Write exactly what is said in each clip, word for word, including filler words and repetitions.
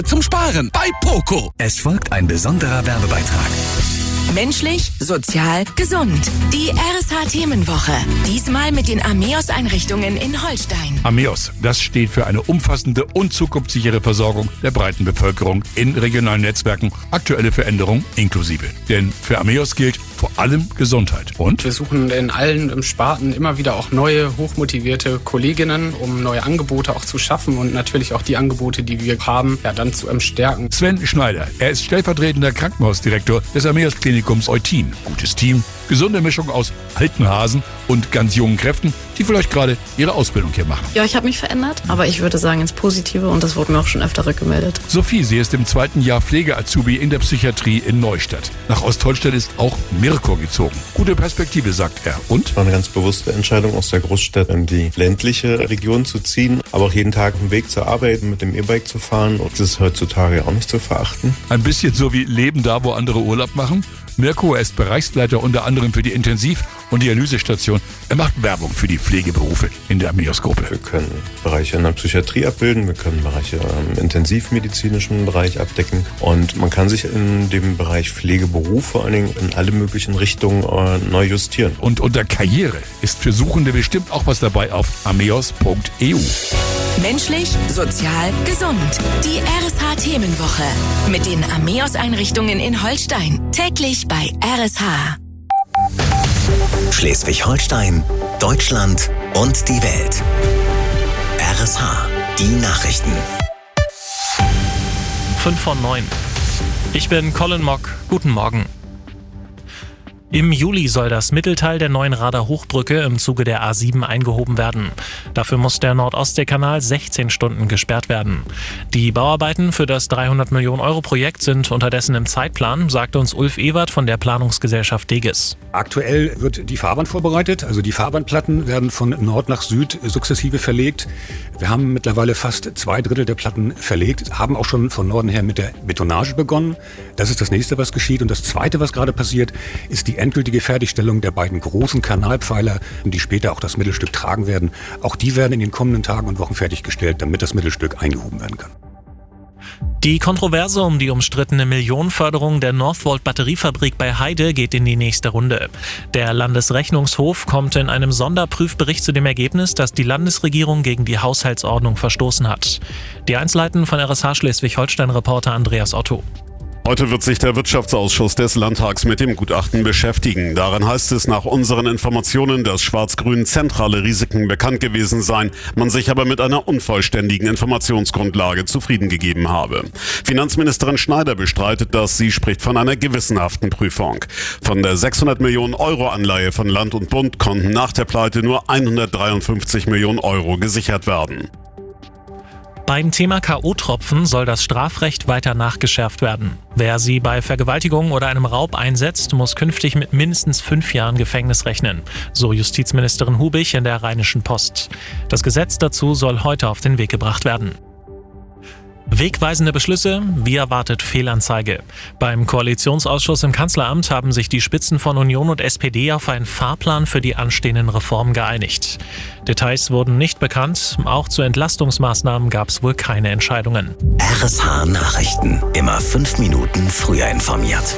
zum Sparen bei Poco. Es folgt ein besonderer Werbebeitrag. Menschlich, sozial, gesund. Die R S H-Themenwoche. Diesmal mit den Ameos-Einrichtungen in Holstein. Ameos, das steht für eine umfassende und zukunftssichere Versorgung der breiten Bevölkerung in regionalen Netzwerken. Aktuelle Veränderungen inklusive. Denn für Ameos gilt vor allem Gesundheit. Und? Wir suchen in allen Sparten immer wieder auch neue, hochmotivierte Kolleginnen, um neue Angebote auch zu schaffen und natürlich auch die Angebote, die wir haben, ja, dann zu stärken. Sven Schneider, er ist stellvertretender Krankenhausdirektor des Ameos Klinikums Eutin. Gutes Team, gesunde Mischung aus alten Hasen und ganz jungen Kräften, die vielleicht gerade ihre Ausbildung hier machen. Ja, ich habe mich verändert, aber ich würde sagen ins Positive und das wurde mir auch schon öfter rückgemeldet. Sophie, sie ist im zweiten Jahr Pflege-Azubi in der Psychiatrie in Neustadt. Nach Ostholstein ist auch Mirko gezogen. Gute Perspektive, sagt er. Und? War eine ganz bewusste Entscheidung, aus der Großstadt in die ländliche Region zu ziehen, aber auch jeden Tag einen Weg zur Arbeit mit dem E-Bike zu fahren. Und das ist heutzutage auch nicht zu verachten. Ein bisschen so wie Leben da, wo andere Urlaub machen. Mirko, er ist Bereichsleiter unter anderem für die Intensiv- und Dialysestation. Er macht Werbung für die Pflegeberufe in der Ameos-Gruppe. Wir können Bereiche in der Psychiatrie abbilden, wir können Bereiche im intensivmedizinischen Bereich abdecken und man kann sich in dem Bereich Pflegeberuf vor allen Dingen in alle möglichen Richtungen äh, neu justieren. Und unter Karriere ist für Suchende bestimmt auch was dabei auf ameos punkt e u. Menschlich, sozial, gesund. Die R S H-Themenwoche mit den Ameos-Einrichtungen in Holstein. Täglich bei R S H. Schleswig-Holstein, Deutschland und die Welt. R S H, die Nachrichten. fünf von neun. Ich bin Colin Mock. Guten Morgen. Im Juli soll das Mittelteil der neuen Rader Hochbrücke im Zuge der A sieben eingehoben werden. Dafür muss der Nordostseekanal sechzehn Stunden gesperrt werden. Die Bauarbeiten für das dreihundert Millionen Euro Projekt sind unterdessen im Zeitplan, sagte uns Ulf Ewert von der Planungsgesellschaft Degis. Aktuell wird die Fahrbahn vorbereitet, also die Fahrbahnplatten werden von Nord nach Süd sukzessive verlegt. Wir haben mittlerweile fast zwei Drittel der Platten verlegt, haben auch schon von Norden her mit der Betonage begonnen. Das ist das nächste, was geschieht. Und das zweite, was gerade passiert, ist die endgültige Fertigstellung der beiden großen Kanalpfeiler, die später auch das Mittelstück tragen werden. Auch die werden in den kommenden Tagen und Wochen fertiggestellt, damit das Mittelstück eingehoben werden kann. Die Kontroverse um die umstrittene Millionenförderung der Northvolt-Batteriefabrik bei Heide geht in die nächste Runde. Der Landesrechnungshof kommt in einem Sonderprüfbericht zu dem Ergebnis, dass die Landesregierung gegen die Haushaltsordnung verstoßen hat. Die Einzelheiten von R S H Schleswig-Holstein-Reporter Andreas Otto. Heute wird sich der Wirtschaftsausschuss des Landtags mit dem Gutachten beschäftigen. Darin heißt es nach unseren Informationen, dass Schwarz-Grün zentrale Risiken bekannt gewesen seien, man sich aber mit einer unvollständigen Informationsgrundlage zufrieden gegeben habe. Finanzministerin Schneider bestreitet das, sie spricht von einer gewissenhaften Prüfung. Von der sechshundert Millionen Euro Anleihe von Land und Bund konnten nach der Pleite nur hundertdreiundfünfzig Millionen Euro gesichert werden. Beim Thema K O-Tropfen soll das Strafrecht weiter nachgeschärft werden. Wer sie bei Vergewaltigung oder einem Raub einsetzt, muss künftig mit mindestens fünf Jahren Gefängnis rechnen, so Justizministerin Hubich in der Rheinischen Post. Das Gesetz dazu soll heute auf den Weg gebracht werden. Wegweisende Beschlüsse, wie erwartet Fehlanzeige. Beim Koalitionsausschuss im Kanzleramt haben sich die Spitzen von Union und S P D auf einen Fahrplan für die anstehenden Reformen geeinigt. Details wurden nicht bekannt, auch zu Entlastungsmaßnahmen gab es wohl keine Entscheidungen. R S H Nachrichten, immer fünf Minuten früher informiert.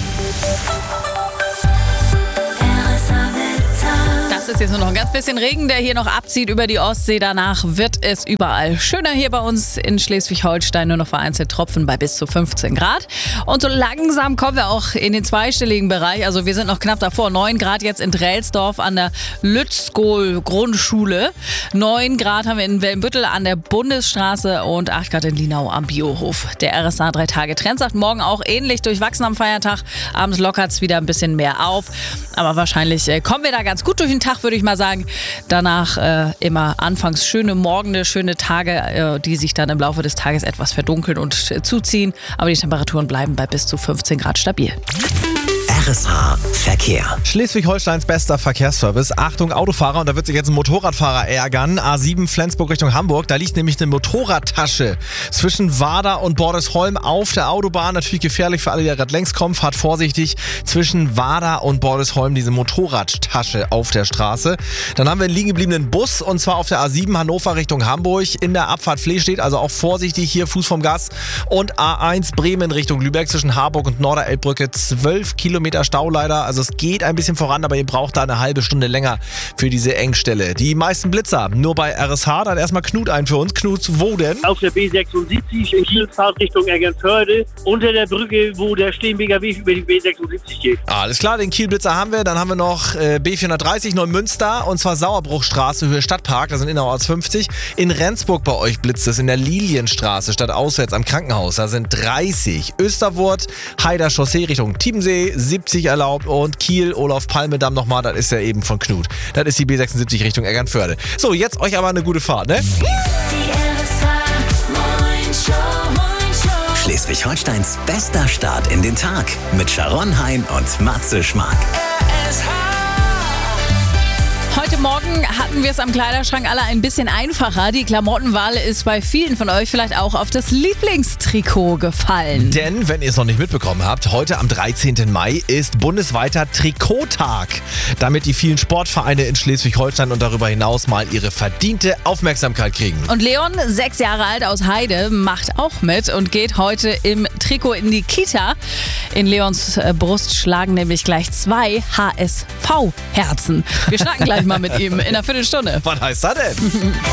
Es ist jetzt nur noch ein ganz bisschen Regen, der hier noch abzieht über die Ostsee. Danach wird es überall schöner hier bei uns in Schleswig-Holstein. Nur noch vereinzelt Tropfen bei bis zu fünfzehn Grad. Und so langsam kommen wir auch in den zweistelligen Bereich. Also wir sind noch knapp davor. neun Grad jetzt in Drelsdorf an der Lützkohl Grundschule. neun Grad haben wir in Wellenbüttel an der Bundesstraße und acht Grad in Linau am Biohof. Der R S A drei Tage Trend sagt morgen auch ähnlich durchwachsen am Feiertag. Abends lockert es wieder ein bisschen mehr auf. Aber wahrscheinlich äh, kommen wir da ganz gut durch den Tag, würde ich mal sagen. Danach äh, immer anfangs schöne Morgende, schöne Tage, äh, die sich dann im Laufe des Tages etwas verdunkeln und äh, zuziehen. Aber die Temperaturen bleiben bei bis zu fünfzehn Grad stabil. R S H Verkehr. Schleswig-Holsteins bester Verkehrsservice. Achtung Autofahrer, und da wird sich jetzt ein Motorradfahrer ärgern. A sieben Flensburg Richtung Hamburg, da liegt nämlich eine Motorradtasche zwischen Warda und Bordesholm auf der Autobahn. Natürlich gefährlich für alle, die gerade längs kommen. Fahrt vorsichtig. Zwischen Warda und Bordesholm diese Motorradtasche auf der Straße. Dann haben wir einen liegen gebliebenen Bus, und zwar auf der A sieben Hannover Richtung Hamburg. In der Abfahrt Flee steht, also auch vorsichtig hier, Fuß vom Gas. Und A eins Bremen Richtung Lübeck zwischen Harburg und Norderelbbrücke. zwölf Kilometer Stau leider. Also es geht ein bisschen voran, aber ihr braucht da eine halbe Stunde länger für diese Engstelle. Die meisten Blitzer nur bei R S H. Dann erstmal Knut ein für uns. Knut, wo denn? Auf der B sechsundsiebzig in Kielfahrt Richtung Eckernförde. Unter der Brücke, wo der Steenbeker Weg über die B sechsundsiebzig geht. Alles klar, den Kielblitzer haben wir. Dann haben wir noch äh, B vierhundertdreißig Neumünster, und zwar Sauerbruchstraße, Höhe Stadtpark. Da sind innerorts fünfzig. In Rendsburg bei euch blitzt es in der Lilienstraße statt auswärts am Krankenhaus. Da sind dreißig. Österwurt, Heider Chaussee Richtung Tiebensee, siebzig erlaubt, und Kiel, Olaf Palmedamm nochmal, das ist ja eben von Knut. Das ist die B sechsundsiebzig Richtung Eckernförde. So, jetzt euch aber eine gute Fahrt, ne? Schleswig-Holsteins bester Start in den Tag mit Sharon Hein und Matze Schmark. Heute Morgen hatten wir es am Kleiderschrank alle ein bisschen einfacher. Die Klamottenwahl ist bei vielen von euch vielleicht auch auf das Lieblingstrikot gefallen. Denn, wenn ihr es noch nicht mitbekommen habt, heute am dreizehnten Mai ist bundesweiter Trikottag. Damit die vielen Sportvereine in Schleswig-Holstein und darüber hinaus mal ihre verdiente Aufmerksamkeit kriegen. Und Leon, sechs Jahre alt aus Heide, macht auch mit und geht heute im Trikot in die Kita. In Leons Brust schlagen nämlich gleich zwei H S V-Herzen. Wir schnacken gleich mal mit ihm in einer Viertelstunde. Was heißt das denn?